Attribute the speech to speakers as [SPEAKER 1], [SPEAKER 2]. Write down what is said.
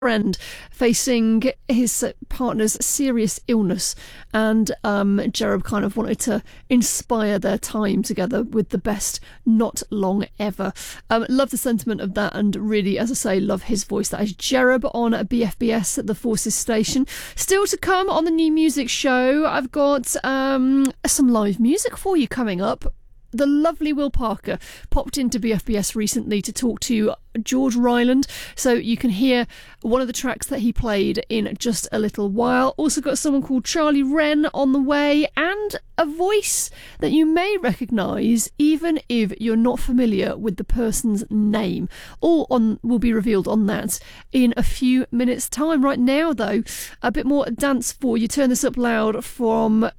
[SPEAKER 1] friend facing his partner's serious illness, and Jereb kind of wanted to inspire their time together with the best not long ever. Love the sentiment of that, and really, as I say, love his voice. That is Jereb on BFBS at the Forces station. Still to come on the New Music Show, I've got some live music for you coming up. The lovely Will Parker popped into BFBS recently to talk to George Ryland, so you can hear one of the tracks that he played in just a little while. Also got someone called Charlie Wren on the way, and a voice that you may recognise even if you're not familiar with the person's name. All will be revealed on that in a few minutes' time. Right now, though, a bit more dance for you. Turn this up loud from